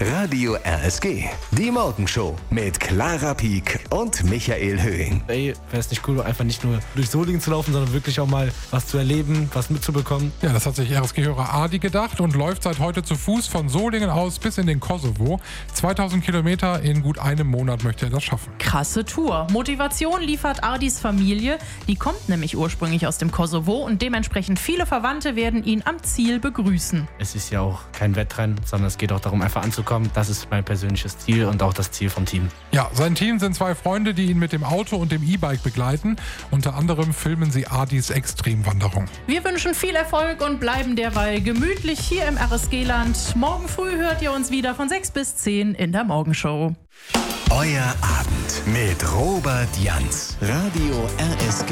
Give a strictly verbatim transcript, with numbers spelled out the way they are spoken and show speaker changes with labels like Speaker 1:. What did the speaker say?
Speaker 1: Radio R S G, die Morgenshow mit Clara Pieck und Michael Höhing.
Speaker 2: Ey, wäre es nicht cool, einfach nicht nur durch Solingen zu laufen, sondern wirklich auch mal was zu erleben, was mitzubekommen?
Speaker 3: Ja, das hat sich R S G-Hörer Adi gedacht und läuft seit heute zu Fuß von Solingen aus bis in den Kosovo. zweitausend Kilometer in gut einem Monat möchte er das schaffen.
Speaker 4: Krasse Tour. Motivation liefert Adis Familie. Die kommt nämlich ursprünglich aus dem Kosovo und dementsprechend viele Verwandte werden ihn am Ziel begrüßen.
Speaker 2: Es ist ja auch kein Wettrennen, sondern es geht auch darum, einfach anzukommen. Das ist mein persönliches Ziel und auch das Ziel vom Team.
Speaker 3: Ja, sein Team sind zwei Freunde, die ihn mit dem Auto und dem E-Bike begleiten. Unter anderem filmen sie Adis Extremwanderung.
Speaker 4: Wir wünschen viel Erfolg und bleiben derweil gemütlich hier im R S G-Land. Morgen früh hört ihr uns wieder von sechs bis zehn in der Morgenshow.
Speaker 1: Euer Abend mit Robert Janz. Radio R S G.